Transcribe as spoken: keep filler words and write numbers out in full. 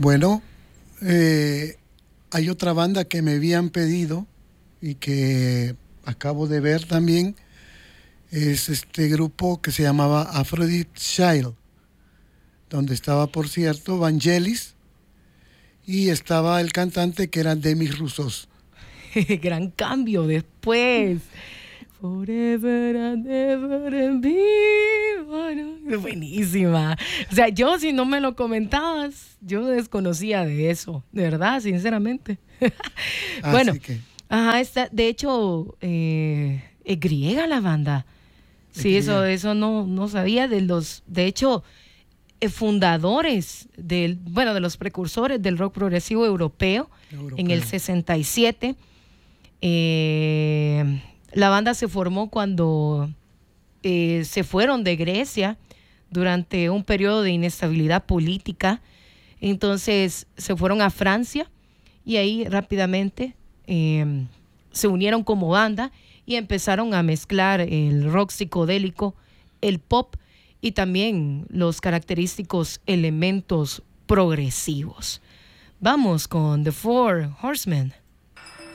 Bueno, eh, hay otra banda que me habían pedido y que acabo de ver también. Es este grupo que se llamaba Aphrodite Child, donde estaba, por cierto, Vangelis y estaba el cantante que era Demis Roussos. Gran cambio después. Forever and ever and be. Buenísima. O sea, yo si no me lo comentabas, yo desconocía de eso, de verdad, sinceramente. Bueno, que... ajá, está, de hecho, eh, es griega la banda. Sí, eso, eso no, no sabía de los, de hecho, eh, fundadores del, bueno, de los precursores del rock progresivo europeo, europeo. En el sesenta y siete. Eh, la banda se formó cuando eh, se fueron de Grecia durante un periodo de inestabilidad política. Entonces se fueron a Francia y ahí rápidamente eh, se unieron como banda y empezaron a mezclar el rock psicodélico, el pop y también los característicos elementos progresivos. Vamos con The Four Horsemen.